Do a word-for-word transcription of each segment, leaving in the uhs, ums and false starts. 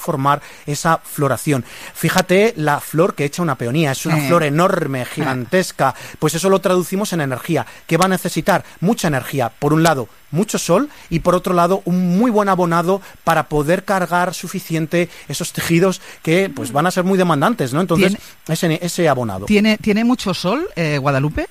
formar esa floración. Fíjate la flor que echa una peonía, es una eh. flor enorme, gigantesca, pues eso lo traducimos en energía. ¿Qué va a necesitar? Mucha energía. Por un lado, mucho sol y por otro lado, un muy buen abonado para poder cargar suficiente esos tejidos que pues van a ser muy demandantes, ¿no? Entonces, ese, ese abonado. ¿Tiene, ¿tiene mucho sol, eh, Guadalupe?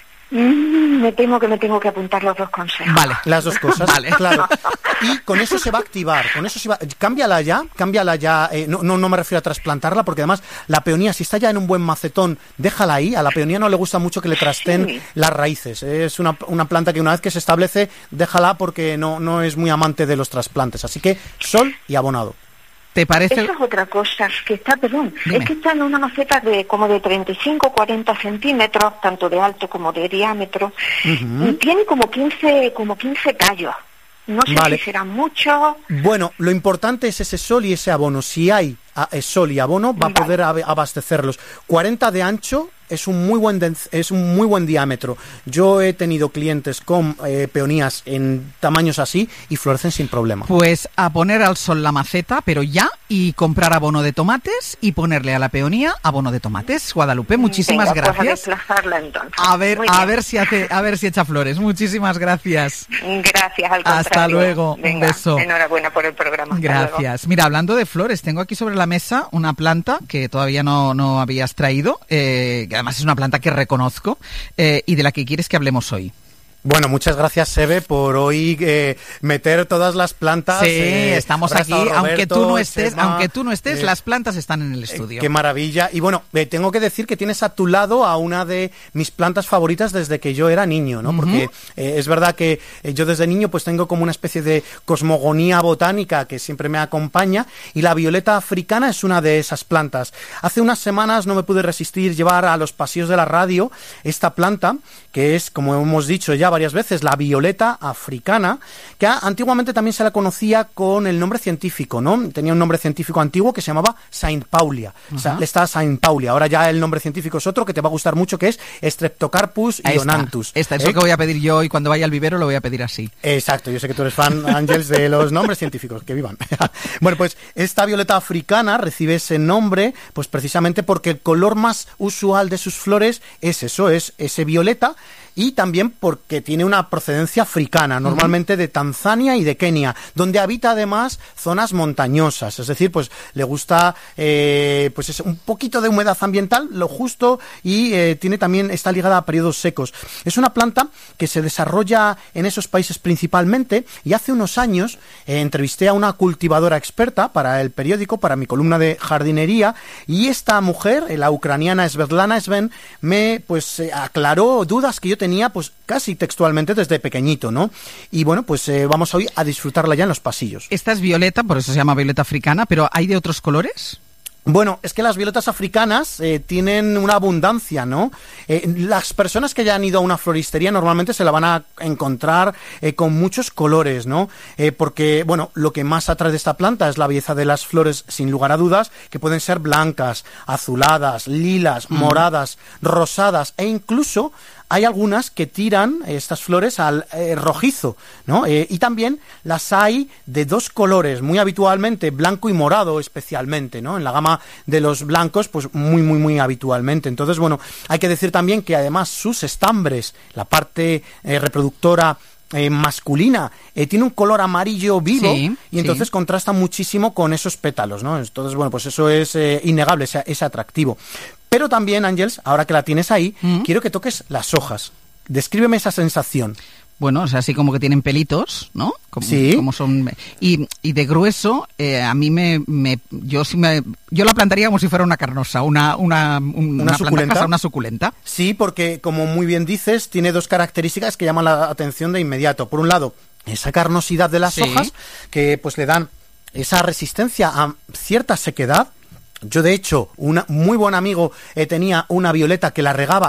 Mm, me temo que me tengo que apuntar los dos consejos. Vale, las dos cosas, vale, claro. Y con eso se va a activar, con eso se va... Cámbiala ya, cámbiala ya, eh, no, no, no me refiero a trasplantarla, porque además la peonía, si está ya en un buen macetón, déjala ahí. A la peonía no le gusta mucho que le trasten sí. las raíces. Es una, una planta que una vez que se establece, déjala porque no, no es muy amante de los trasplantes. Así que sol y abonado. ¿Te parece? Eso es otra cosa, que está, perdón, Dime. es que está en una maceta de como de treinta y cinco a cuarenta centímetros, tanto de alto como de diámetro, uh-huh. y tiene como quince, como quince tallos. No sé vale. si serán muchos. Bueno, lo importante es ese sol y ese abono. Si hay sol y abono, va a poder vale. abastecerlos. cuarenta de ancho es un muy buen es un muy buen diámetro. Yo he tenido clientes con eh, peonías en tamaños así y florecen sin problema. Pues a poner al sol la maceta, pero ya, y comprar abono de tomates y ponerle a la peonía abono de tomates. Guadalupe, muchísimas Venga, gracias. Pues a desplazarla entonces. A ver, a ver si hace, a ver si echa flores. Muchísimas gracias. Gracias, al contrario. Hasta luego. Venga, un beso. Enhorabuena por el programa. Gracias. Mira, hablando de flores, tengo aquí sobre la mesa una planta que todavía no, no habías traído, eh, que además es una planta que reconozco eh, y de la que quieres que hablemos hoy. Bueno, muchas gracias, Sebe, por hoy eh, meter todas las plantas. Sí, eh, estamos aquí, Roberto, aunque tú no estés, Chema, aunque tú no estés, eh, las plantas están en el estudio. Eh, qué maravilla. Y bueno, eh, tengo que decir que tienes a tu lado a una de mis plantas favoritas desde que yo era niño, ¿no? Uh-huh. Porque eh, es verdad que eh, yo desde niño pues tengo como una especie de cosmogonía botánica que siempre me acompaña, y la violeta africana es una de esas plantas. Hace unas semanas no me pude resistir llevar a los pasillos de la radio esta planta, que es, como hemos dicho ya varias veces, la violeta africana, que antiguamente también se la conocía con el nombre científico, ¿no? Tenía un nombre científico antiguo que se llamaba Saint Paulia. Uh-huh. O sea, está Saint Paulia. Ahora ya el nombre científico es otro que te va a gustar mucho, que es Streptocarpus ionanthus. Esta es ¿Eh? lo que voy a pedir yo, y cuando vaya al vivero lo voy a pedir así. Exacto, yo sé que tú eres fan, Ángels, de los nombres científicos, que vivan. Bueno, pues esta violeta africana recibe ese nombre pues precisamente porque el color más usual de sus flores es eso, es ese violeta, y también porque tiene una procedencia africana, normalmente de Tanzania y de Kenia, donde habita además zonas montañosas, es decir, pues le gusta eh, pues es un poquito de humedad ambiental, lo justo, y eh, tiene también, está ligada a periodos secos. Es una planta que se desarrolla en esos países principalmente, y hace unos años eh, entrevisté a una cultivadora experta para el periódico, para mi columna de jardinería, y esta mujer, eh, la ucraniana Svetlana Sven, me pues eh, aclaró dudas que yo tenía tenía pues casi textualmente desde pequeñito, ¿no? Y bueno, pues eh, vamos hoy a disfrutarla ya en los pasillos. Esta es violeta, por eso se llama violeta africana, pero ¿hay de otros colores? Bueno, es que las violetas africanas eh, tienen una abundancia, ¿no? Eh, las personas que ya han ido a una floristería normalmente se la van a encontrar eh, con muchos colores, ¿no? Eh, porque, bueno, lo que más atrae de esta planta es la belleza de las flores, sin lugar a dudas, que pueden ser blancas, azuladas, lilas, mm. moradas, rosadas, e incluso hay algunas que tiran estas flores al eh, rojizo, ¿no? Eh, y también las hay de dos colores, muy habitualmente, blanco y morado especialmente, ¿no? En la gama de los blancos, pues muy, muy, muy habitualmente. Entonces, bueno, hay que decir también que además sus estambres, la parte eh, reproductora Eh, masculina, eh, tiene un color amarillo vivo, sí, y entonces sí. contrasta muchísimo con esos pétalos, ¿no? Entonces, bueno, pues eso es eh, innegable, es, es atractivo. Pero también, Ángels, ahora que la tienes ahí, ¿Mm? quiero que toques las hojas. Descríbeme esa sensación. Bueno, o sea, así como que tienen pelitos, ¿no? Como, sí. Como son, y, y de grueso, eh, a mí me, me, yo sí me, yo la plantaría como si fuera una carnosa, una, una, una, una suculenta. Casa, una suculenta. Sí, porque como muy bien dices, tiene dos características que llaman la atención de inmediato. Por un lado, esa carnosidad de las sí. hojas, que pues le dan esa resistencia a cierta sequedad. Yo, de hecho, un muy buen amigo eh, tenía una violeta que la regaba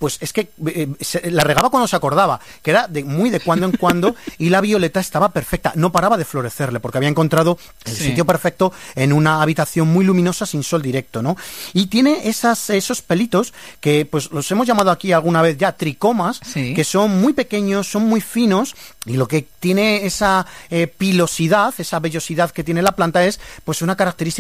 pues es que eh, se, la regaba cuando se acordaba, que era de, muy de cuando en cuando, y la violeta estaba perfecta, no paraba de florecerle, porque había encontrado el sí. sitio perfecto en una habitación muy luminosa sin sol directo, ¿no? Y tiene esas, esos pelitos que pues los hemos llamado aquí alguna vez ya tricomas, sí. que son muy pequeños, son muy finos, y lo que tiene esa eh, pilosidad, esa vellosidad que tiene la planta es pues una característica